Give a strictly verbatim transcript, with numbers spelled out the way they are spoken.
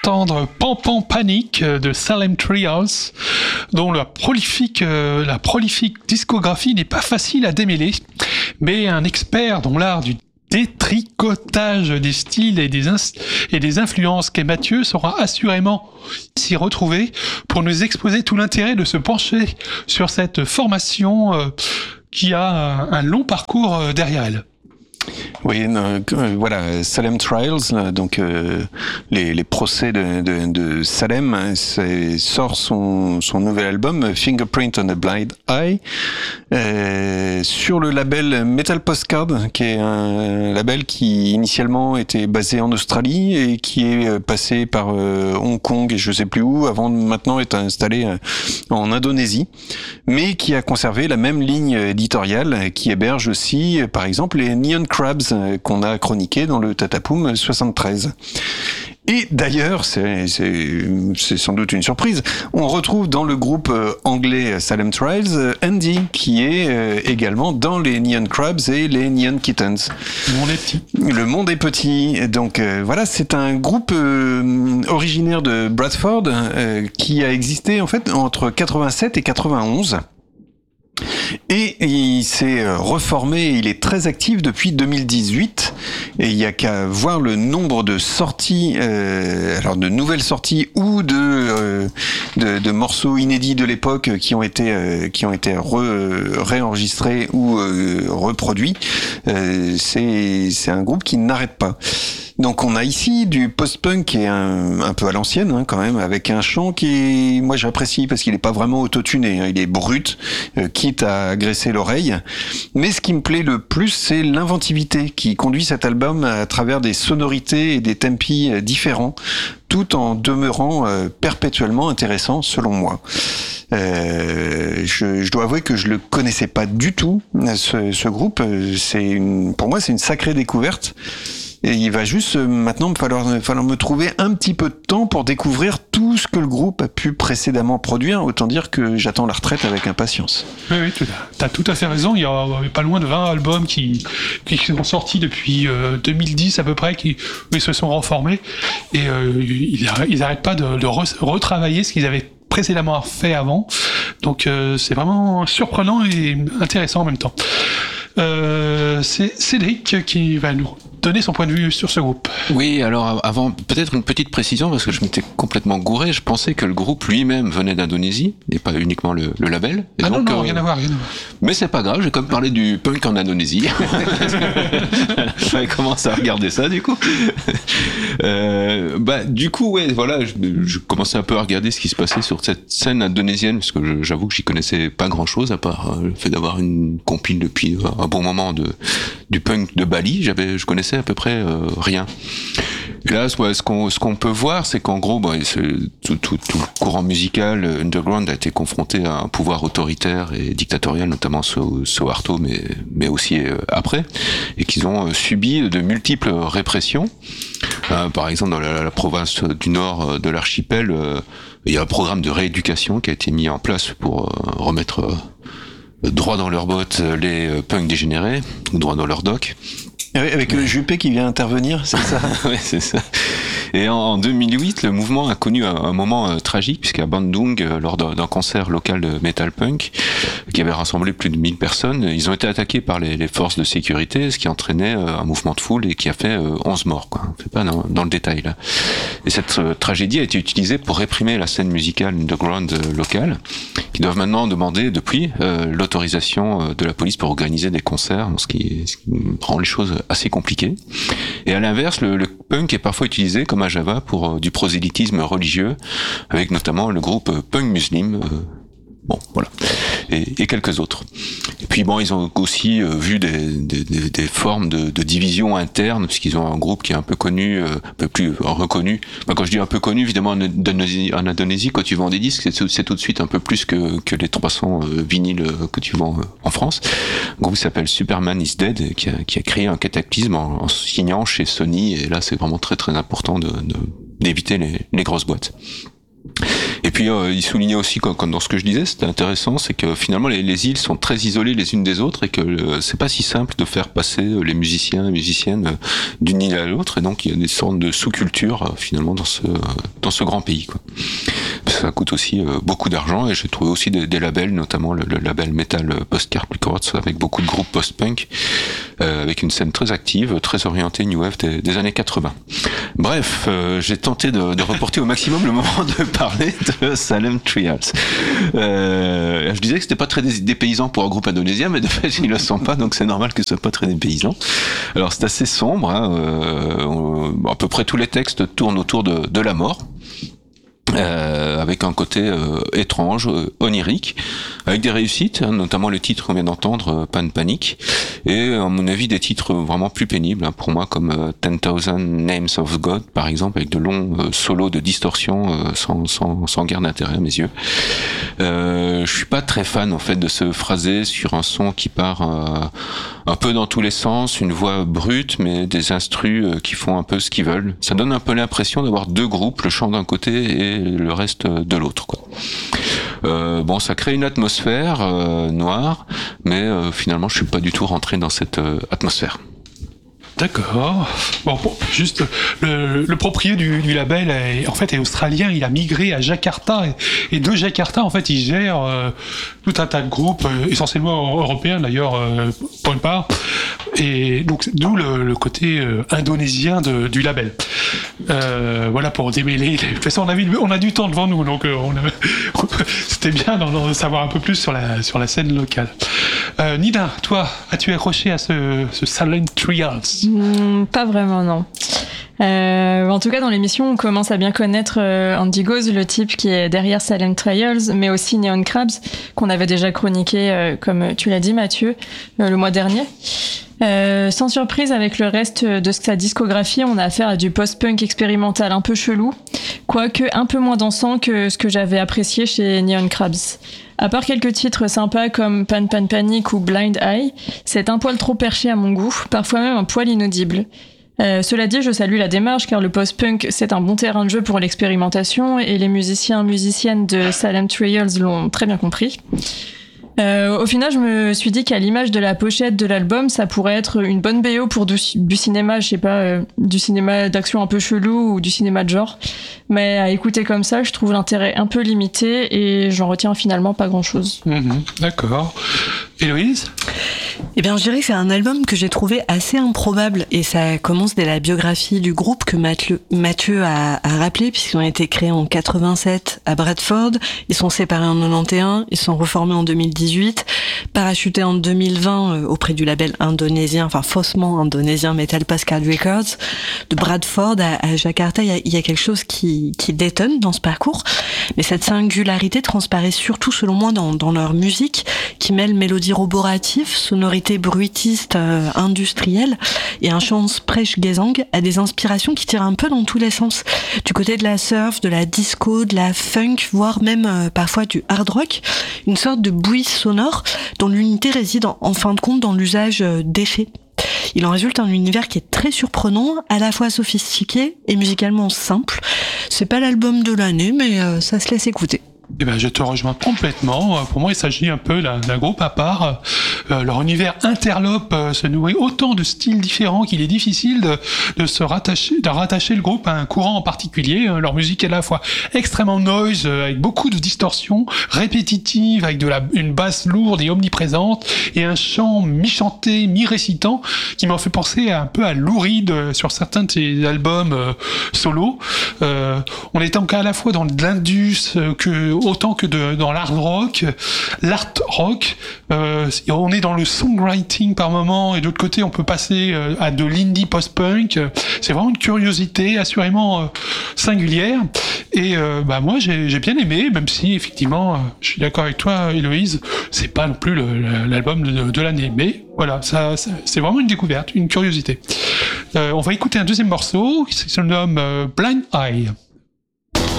entendre Pan Pan Panic de Salem Treehouse, dont la prolifique, euh, la prolifique discographie n'est pas facile à démêler, mais un expert dont l'art du détricotage des styles et des, ins- et des influences qu'est Mathieu saura assurément s'y retrouver pour nous exposer tout l'intérêt de se pencher sur cette formation euh, qui a un, un long parcours euh, derrière elle. Oui, euh, voilà, Salem Trials, donc euh, les, les procès de, de, de Salem, c'est, sort son, son nouvel album Fingerprint on a Blind Eye euh, sur le label Metal Postcard, qui est un label qui initialement était basé en Australie et qui est passé par euh, Hong Kong et je sais plus où, avant de maintenant être installé en Indonésie, mais qui a conservé la même ligne éditoriale, qui héberge aussi, par exemple, les Neon Crabs qu'on a chroniqué dans le Tatapoum soixante-treize. Et d'ailleurs, c'est, c'est, c'est sans doute une surprise, on retrouve dans le groupe anglais Salem Trials Andy, qui est également dans les Neon Crabs et les Neon Kittens. Le monde est petit. Le monde est petit. Donc euh, voilà, c'est un groupe euh, originaire de Bradford euh, qui a existé en fait entre quatre-vingt-sept et quatre-vingt-onze. Et il s'est reformé, il est très actif depuis deux mille dix-huit, et il y a qu'à voir le nombre de sorties, euh, alors de nouvelles sorties ou de, euh, de, de morceaux inédits de l'époque qui ont été, euh, qui ont été re, réenregistrés ou euh, reproduits. Euh, c'est, c'est un groupe qui n'arrête pas. Donc on a ici du post-punk qui est un, un peu à l'ancienne hein, quand même, avec un chant qui est, moi j'apprécie parce qu'il est pas vraiment autotuné, hein, il est brut, euh, quitte à agresser l'oreille. Mais ce qui me plaît le plus, c'est l'inventivité qui conduit cet album à travers des sonorités et des tempi euh, différents, tout en demeurant euh, perpétuellement intéressant selon moi. Euh, je, je dois avouer que je le connaissais pas du tout, ce, ce groupe. C'est une, pour moi, c'est une sacrée découverte. Et il va juste maintenant me falloir, falloir me trouver un petit peu de temps pour découvrir tout ce que le groupe a pu précédemment produire. Autant dire que j'attends la retraite avec impatience. Oui, oui, tu as tout à fait raison. Il y a pas loin de vingt albums qui, qui sont sortis depuis euh, deux mille dix à peu près, qui ils se sont reformés. Et euh, ils n'arrêtent pas de, de re- retravailler ce qu'ils avaient précédemment fait avant. Donc euh, c'est vraiment surprenant et intéressant en même temps. Euh, c'est Cédric qui va nous donner son point de vue sur ce groupe. Oui, alors avant, peut-être une petite précision, parce que je m'étais complètement gouré, je pensais que le groupe lui-même venait d'Indonésie, et pas uniquement le, le label. Et ah donc, non, non, euh, rien à voir, rien à voir. Mais c'est pas grave, j'ai quand même parlé du punk en Indonésie. J'avais commencé à regarder ça, du coup. euh, bah, du coup, ouais, voilà, je, je commençais un peu à regarder ce qui se passait sur cette scène indonésienne, parce que je, j'avoue que j'y connaissais pas grand-chose, à part euh, le fait d'avoir une compile depuis un bon moment de, du punk de Bali. J'avais, je connaissais à peu près euh, rien. Et là, ce qu'on, ce qu'on peut voir, c'est qu'en gros, bah, c'est, tout, tout, tout le courant musical underground a été confronté à un pouvoir autoritaire et dictatorial, notamment sous Suharto, mais, mais aussi euh, après, et qu'ils ont euh, subi de multiples répressions. Euh, par exemple, dans la, la province du nord de l'archipel, euh, il y a un programme de rééducation qui a été mis en place pour euh, remettre euh, droit dans leurs bottes les euh, punks dégénérés, ou droit dans leurs docks. Avec le Juppé qui vient intervenir, c'est ça? Oui, c'est ça. Et en, en deux mille huit, le mouvement a connu un, un moment euh, tragique, puisqu'à Bandung, euh, lors d'un, d'un concert local de metal punk, qui avait rassemblé plus de mille personnes, ils ont été attaqués par les, les forces de sécurité, ce qui entraînait euh, un mouvement de foule et qui a fait euh, onze morts, quoi. On ne fait pas dans, dans le détail, là. Et cette euh, tragédie a été utilisée pour réprimer la scène musicale underground euh, locale, qui doivent maintenant demander, depuis, euh, l'autorisation euh, de la police pour organiser des concerts, ce qui, ce qui rend les choses assez compliquées. Et à l'inverse, le, le punk est parfois utilisé comme à Java pour euh, du prosélytisme religieux, avec notamment le groupe euh, Punk Muslim, euh, bon, voilà, et, et quelques autres. Et puis bon, ils ont aussi euh, vu des, des, des, des formes de, de division interne, puisqu'ils ont un groupe qui est un peu connu, euh, un peu plus reconnu. Enfin, quand je dis un peu connu, évidemment, en Indonésie, en Indonésie quand tu vends des disques, c'est, c'est tout de suite un peu plus que, que les trois cents euh, vinyles que tu vends euh, en France. Un groupe qui s'appelle Superman is Dead, qui a, qui a créé un cataclysme en, en signant chez Sony, et là, c'est vraiment très très important de, de, d'éviter les, les grosses boîtes. Et puis euh, il soulignait aussi, comme, comme dans ce que je disais, c'était intéressant, c'est que finalement les, les îles sont très isolées les unes des autres et que euh, c'est pas si simple de faire passer les musiciens et musiciennes euh, d'une île à l'autre, et donc il y a des sortes de sous-cultures euh, finalement dans ce dans ce grand pays, quoi. Ça coûte aussi euh, beaucoup d'argent, et j'ai trouvé aussi des, des labels, notamment le, le label Metal Postcard Records, avec beaucoup de groupes post-punk, euh, avec une scène très active, très orientée New Wave des, des années quatre-vingts. Bref, euh, j'ai tenté de, de reporter au maximum le moment de parler de Salem Trials. Euh, je disais que c'était pas très dépaysant pour un groupe indonésien, mais de fait ils le sont pas, donc c'est normal que ce soit pas très dépaysant. Alors c'est assez sombre, hein, euh, on, à peu près tous les textes tournent autour de, de la mort. Euh, avec un côté euh, étrange, euh, onirique, avec des réussites, hein, notamment le titre qu'on vient d'entendre, euh, Pan Panic, et à mon avis des titres vraiment plus pénibles, hein, pour moi, comme euh, ten thousand Names of God, par exemple, avec de longs euh, solos de distorsion euh, sans, sans, sans guère d'intérêt à mes yeux. Euh, je suis pas très fan en fait de ce phrasé sur un son qui part euh, un peu dans tous les sens, une voix brute, mais des instrus euh, qui font un peu ce qu'ils veulent. Ça donne un peu l'impression d'avoir deux groupes, le chant d'un côté et le reste de l'autre, quoi. Euh, bon, ça crée une atmosphère euh, noire, mais euh, finalement, je suis pas du tout rentré dans cette euh, atmosphère. D'accord. Bon, bon, juste le, le propriétaire du, du label est, en fait est australien. Il a migré à Jakarta et, et de Jakarta en fait il gère euh, tout un tas de groupes euh, essentiellement européens d'ailleurs euh, pour une part. Et donc d'où le, le côté euh, indonésien de, du label. Euh, voilà pour démêler. De toute façon on a vu, on a du temps devant nous donc euh, on a, c'était bien d'en, d'en savoir un peu plus sur la sur la scène locale. Euh, Nina, toi, as-tu accroché à ce, ce Silent Trials? Mmh, pas vraiment, non. Euh, en tout cas, dans l'émission, on commence à bien connaître euh, Andy Goes, le type qui est derrière Silent Trials, mais aussi Neon Crabs, qu'on avait déjà chroniqué, euh, comme tu l'as dit, Mathieu, euh, le mois dernier. Euh, sans surprise, avec le reste de sa discographie, on a affaire à du post-punk expérimental un peu chelou, quoique un peu moins dansant que ce que j'avais apprécié chez Neon Crabs. À part quelques titres sympas comme Pan Pan Panic ou Blind Eye, c'est un poil trop perché à mon goût, parfois même un poil inaudible. Euh, cela dit, je salue la démarche car le post-punk c'est un bon terrain de jeu pour l'expérimentation et les musiciens musiciennes de Silent Trials l'ont très bien compris. Euh, au final, je me suis dit qu'à l'image de la pochette de l'album, ça pourrait être une bonne B O pour du, du cinéma, je sais pas, euh, du cinéma d'action un peu chelou ou du cinéma de genre. Mais à écouter comme ça, je trouve l'intérêt un peu limité et j'en retiens finalement pas grand-chose. Mmh, d'accord. Héloïse ? Eh bien, je dirais que c'est un album que j'ai trouvé assez improbable et ça commence dès la biographie du groupe que Mathieu a, a rappelé puisqu'ils ont été créés en quatre-vingt-sept à Bradford, ils sont séparés en quatre-vingt-onze, ils sont reformés en deux mille dix-huit, parachutés en deux mille vingt auprès du label indonésien, enfin faussement indonésien Metal Postcard Records. De Bradford à, à Jakarta, il y a, il y a quelque chose qui, qui détonne dans ce parcours, mais cette singularité transparaît surtout selon moi dans, dans leur musique qui mêle mélodie roborative, sonorité bruitiste euh, industrielle et un chant sprechgesang à des inspirations qui tirent un peu dans tous les sens. Du côté de la surf, de la disco, de la funk, voire même euh, parfois du hard rock, une sorte de bouillie sonore dont l'unité réside en, en fin de compte dans l'usage euh, d'effets. Il en résulte un univers qui est très surprenant, à la fois sophistiqué et musicalement simple. C'est pas l'album de l'année, mais euh, ça se laisse écouter. Eh ben, je te rejoins complètement. Pour moi, il s'agit un peu d'un, d'un groupe à part. Euh, leur univers interlope, euh, se nourrit autant de styles différents qu'il est difficile de, de se rattacher, de rattacher le groupe à un courant en particulier. Euh, leur musique est à la fois extrêmement noise, euh, avec beaucoup de distorsions, répétitive, avec de la, une basse lourde et omniprésente, et un chant mi-chanté, mi-récitant, qui m'en fait penser un peu à Lou Reed euh, sur certains de ses albums euh, solo. Euh, on est donc à la fois dans de l'indus euh, que autant que de, dans l'hard rock, l'art rock, euh, on est dans le songwriting par moment, et d'autre côté on peut passer euh, à de l'indie post-punk. C'est vraiment une curiosité assurément euh, singulière, et euh, bah moi j'ai, j'ai bien aimé, même si effectivement, euh, je suis d'accord avec toi Héloïse, c'est pas non plus le, l'album de, de l'année, mais voilà, ça, ça, c'est vraiment une découverte, une curiosité. Euh, on va écouter un deuxième morceau qui se nomme euh, Blind Eye.